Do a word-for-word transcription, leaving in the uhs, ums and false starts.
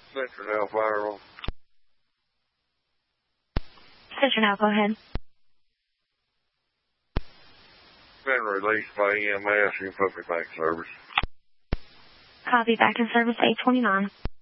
Central now, viral. Central now, go ahead. Been released by E M S in Public Bank Service. Copy, back in service eight twenty-nine.